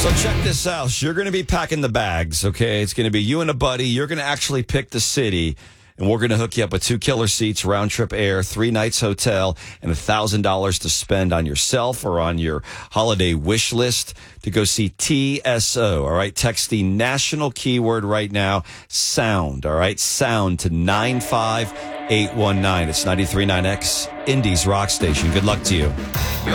So check this out. You're going to be packing the bags, okay? It's going to be you and a buddy. You're going to actually pick the city, and we're going to hook you up with 2 killer seats, round trip air, 3 nights hotel, and $1,000 to spend on yourself or on your holiday wish list to go see TSO, all right? Text the national keyword right now, sound, all right? Sound to 95819. It's 93.9X, Indy's Rock Station. Good luck to you.